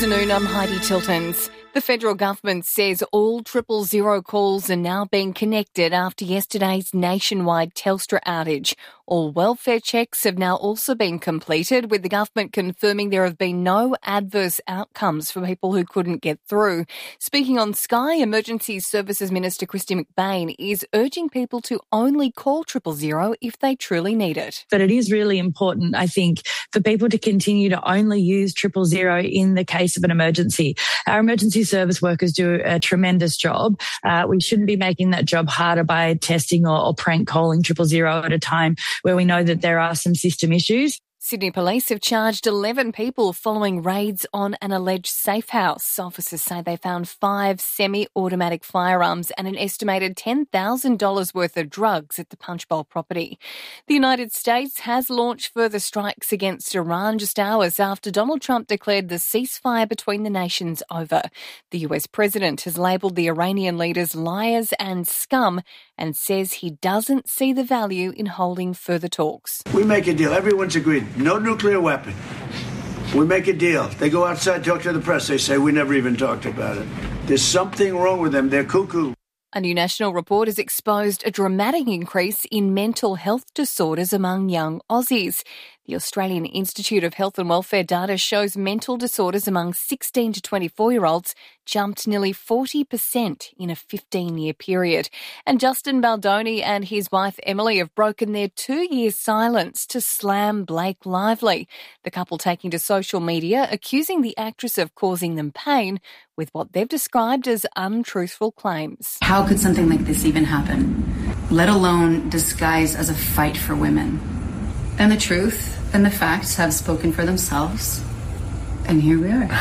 afternoon, I'm Heidi Tiltons. The federal government says all 000 calls are now being connected after yesterday's nationwide Telstra outage. All welfare checks have now also been completed, with the government confirming there have been no adverse outcomes for people who couldn't get through. Speaking on Sky, Emergency Services Minister Kristy McBain is urging people to only call 000 if they truly need it. But it is really important, I think, for people to continue to only use 000 in the case of an emergency. Our emergency service workers do a tremendous job. We shouldn't be making that job harder by testing or prank calling 000 at a time where we know that there are some system issues. Sydney Police have charged 11 people following raids on an alleged safe house. Officers say they found 5 semi-automatic firearms and an estimated $10,000 worth of drugs at the Punchbowl property. The United States has launched further strikes against Iran just hours after Donald Trump declared the ceasefire between the nations over. The US president has labelled the Iranian leaders liars and scum and says he doesn't see the value in holding further talks. We make a deal. Everyone's agreed. No nuclear weapon. We make a deal. They go outside, talk to the press. They say, we never even talked about it. There's something wrong with them. They're cuckoo. A new national report has exposed a dramatic increase in mental health disorders among young Aussies. The Australian Institute of Health and Welfare data shows mental disorders among 16 to 24-year-olds jumped nearly 40% in a 15-year period. And Justin Baldoni and his wife Emily have broken their 2-year silence to slam Blake Lively. The couple taking to social media, accusing the actress of causing them pain with what they've described as untruthful claims. How could something like this even happen, let alone disguised as a fight for women? And the truth and the facts have spoken for themselves. And here we are.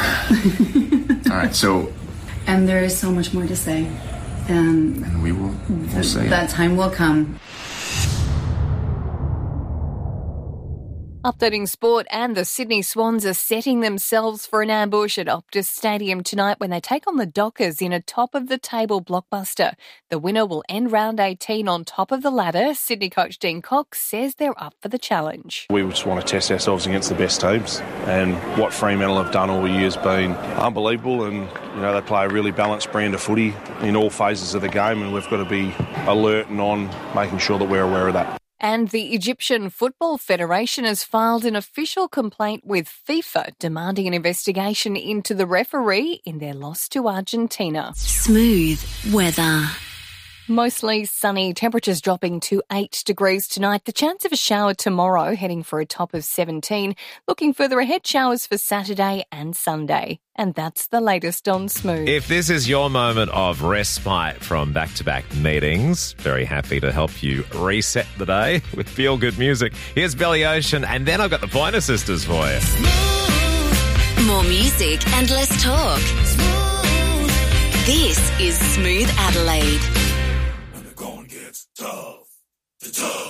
All right, so... And there is so much more to say. And we'll say that time will come. Updating sport, and the Sydney Swans are setting themselves for an ambush at Optus Stadium tonight when they take on the Dockers in a top-of-the-table blockbuster. The winner will end round 18 on top of the ladder. Sydney coach Dean Cox says they're up for the challenge. We just want to test ourselves against the best teams, and what Fremantle have done all year has been unbelievable, and they play a really balanced brand of footy in all phases of the game, and we've got to be alert and on making sure that we're aware of that. And the Egyptian Football Federation has filed an official complaint with FIFA demanding an investigation into the referee in their loss to Argentina. Smooth weather. Mostly sunny, temperatures dropping to 8 degrees tonight. The chance of a shower tomorrow, heading for a top of 17. Looking further ahead, showers for Saturday and Sunday. And that's the latest on Smooth. If this is your moment of respite from back-to-back meetings, very happy to help you reset the day with feel-good music. Here's Billy Ocean, and then I've got the Pointer Sisters for you. Smooth. More music and less talk. Smooth. This is Smooth Adelaide. When the going gets tough, the tough.